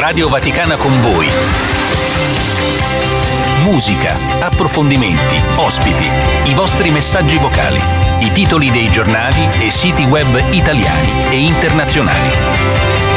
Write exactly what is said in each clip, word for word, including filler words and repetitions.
Radio Vaticana con voi. Musica, approfondimenti, ospiti, i vostri messaggi vocali, i titoli dei giornali e siti web italiani e internazionali.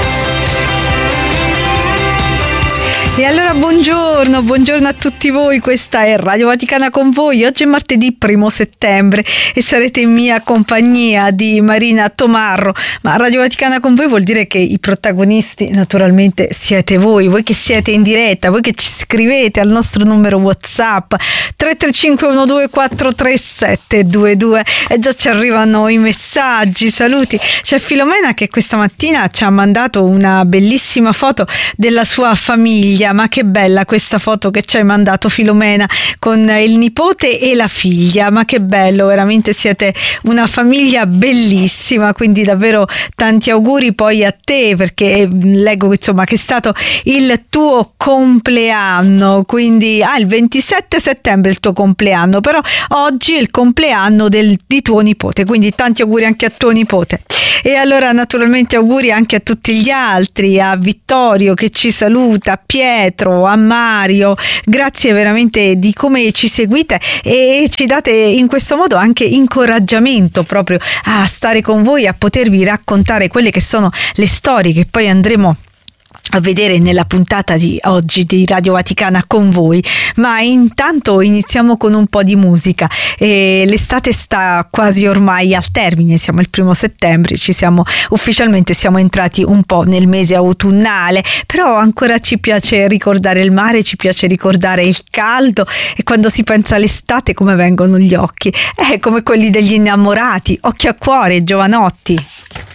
E allora buongiorno, buongiorno a tutti voi, questa è Radio Vaticana con voi. Oggi è martedì primo settembre e sarete in mia compagnia di Marina Tomarro. Ma Radio Vaticana con voi vuol dire che i protagonisti naturalmente siete voi, voi che siete in diretta, voi che ci scrivete al nostro numero WhatsApp tre tre cinque uno due quattro tre sette due due e già ci arrivano i messaggi, saluti. C'è Filomena che questa mattina ci ha mandato una bellissima foto della sua famiglia. Ma che bella questa foto che ci hai mandato, Filomena, con il nipote e la figlia. Ma che bello, veramente siete una famiglia bellissima, quindi davvero tanti auguri poi a te, perché leggo insomma che è stato il tuo compleanno, quindi ah, il ventisette settembre è il tuo compleanno, però oggi è il compleanno del, di tuo nipote, quindi tanti auguri anche a tuo nipote. E allora naturalmente auguri anche a tutti gli altri, a Vittorio che ci saluta, a Pietro, a Mario, grazie veramente di come ci seguite e ci date in questo modo anche incoraggiamento proprio a stare con voi, a potervi raccontare quelle che sono le storie che poi andremo a vedere nella puntata di oggi di Radio Vaticana con voi. Ma intanto iniziamo con un po' di musica. E l'estate sta quasi ormai al termine, siamo il primo settembre, ci siamo ufficialmente siamo entrati un po' nel mese autunnale, però ancora ci piace ricordare il mare, ci piace ricordare il caldo, e quando si pensa all'estate come vengono gli occhi? Eh, come quelli degli innamorati, occhi a cuore, giovanotti.